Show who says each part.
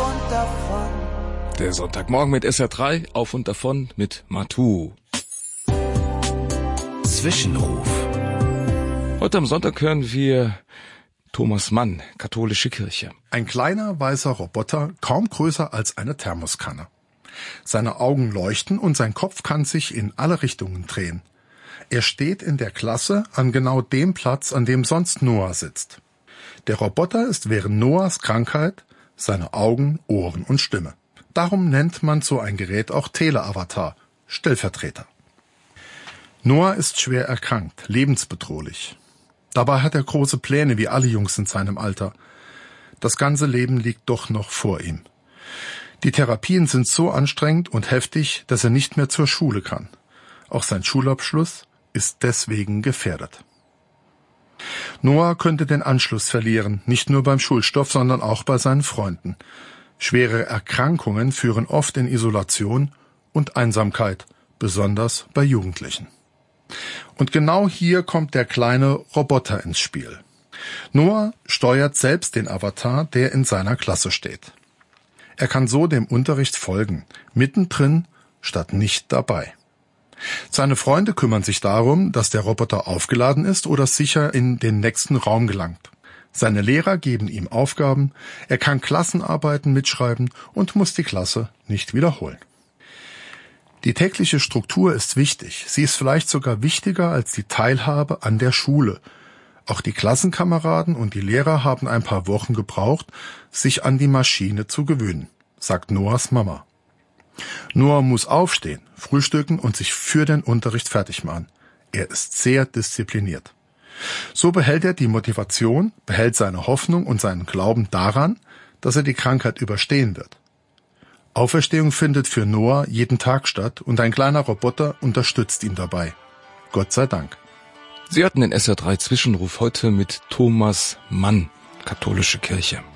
Speaker 1: und davon.
Speaker 2: Der Sonntagmorgen mit SR3, auf und davon mit Matu.
Speaker 3: Zwischenruf.
Speaker 2: Heute am Sonntag hören wir Thomas Mann, katholische Kirche.
Speaker 4: Ein kleiner, weißer Roboter, kaum größer als eine Thermoskanne. Seine Augen leuchten und sein Kopf kann sich in alle Richtungen drehen. Er steht in der Klasse an genau dem Platz, an dem sonst Noah sitzt. Der Roboter ist während Noahs Krankheit seine Augen, Ohren und Stimme. Darum nennt man so ein Gerät auch Teleavatar, Stellvertreter. Noah ist schwer erkrankt, lebensbedrohlich. Dabei hat er große Pläne, wie alle Jungs in seinem Alter. Das ganze Leben liegt doch noch vor ihm. Die Therapien sind so anstrengend und heftig, dass er nicht mehr zur Schule kann. Auch sein Schulabschluss ist deswegen gefährdet. Noah könnte den Anschluss verlieren, nicht nur beim Schulstoff, sondern auch bei seinen Freunden. Schwere Erkrankungen führen oft in Isolation und Einsamkeit, besonders bei Jugendlichen. Und genau hier kommt der kleine Roboter ins Spiel. Noah steuert selbst den Avatar, der in seiner Klasse steht. Er kann so dem Unterricht folgen, mittendrin statt nicht dabei. Seine Freunde kümmern sich darum, dass der Roboter aufgeladen ist oder sicher in den nächsten Raum gelangt. Seine Lehrer geben ihm Aufgaben, er kann Klassenarbeiten mitschreiben und muss die Klasse nicht wiederholen. Die tägliche Struktur ist wichtig. Sie ist vielleicht sogar wichtiger als die Teilhabe an der Schule. Auch die Klassenkameraden und die Lehrer haben ein paar Wochen gebraucht, sich an die Maschine zu gewöhnen, sagt Noahs Mama. Noah muss aufstehen, frühstücken und sich für den Unterricht fertig machen. Er ist sehr diszipliniert. So behält er die Motivation, behält seine Hoffnung und seinen Glauben daran, dass er die Krankheit überstehen wird. Auferstehung findet für Noah jeden Tag statt und ein kleiner Roboter unterstützt ihn dabei. Gott sei Dank.
Speaker 2: Sie hatten den SR3 Zwischenruf heute mit Thomas Mann, katholische Kirche.